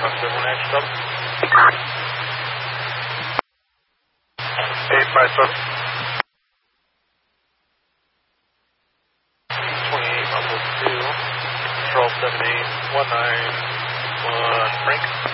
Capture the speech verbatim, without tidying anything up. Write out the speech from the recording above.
eight five seven. twenty-eight, Rumble two. Control seven eight one nine one, Frank.